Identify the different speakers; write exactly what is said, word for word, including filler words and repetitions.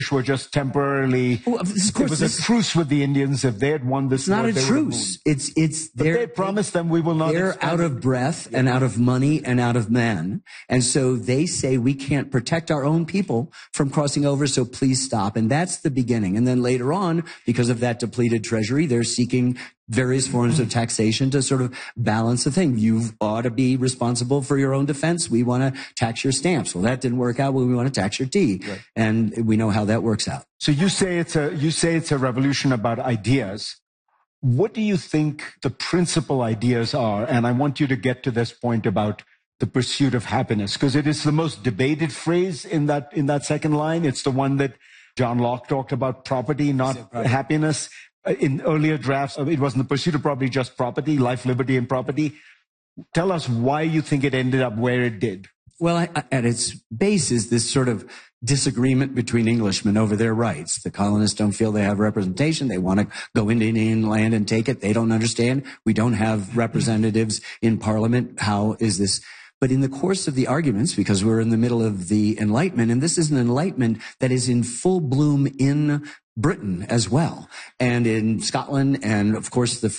Speaker 1: were just temporarily,
Speaker 2: well, of course,
Speaker 1: it was
Speaker 2: this,
Speaker 1: a truce with the Indians. If they had won this
Speaker 2: it's not
Speaker 1: war,
Speaker 2: a truce. It's, it's,
Speaker 1: but they promised them we will not.
Speaker 2: They're out of breath and out of money and out of men. And so they say we can't protect our own people from crossing over. So please stop. And that's the beginning. And then later on, because of that depleted treasury, they're seeking various forms of taxation to sort of balance the thing. You ought to be responsible for your own defense. We want to tax your stamps. Well, that didn't work out. Well, we want to tax your tea. Right. And we know how that works out.
Speaker 1: So you say it's a, you say it's a revolution about ideas. What do you think the principal ideas are? And I want you to get to this point about the pursuit of happiness, because it is the most debated phrase in that, in that second line. It's the one that John Locke talked about, property, not happiness. In earlier drafts, it wasn't the pursuit of property, just property, life, liberty, and property. Tell us why you think it ended up where it did.
Speaker 2: Well, at its base is this sort of disagreement between Englishmen over their rights. The colonists don't feel they have representation. They want to go into Indian land and take it. They don't understand. We don't have representatives in Parliament. How is this? But in the course of the arguments, because we're in the middle of the Enlightenment, and this is an Enlightenment that is in full bloom in Britain as well, and in Scotland, and of course the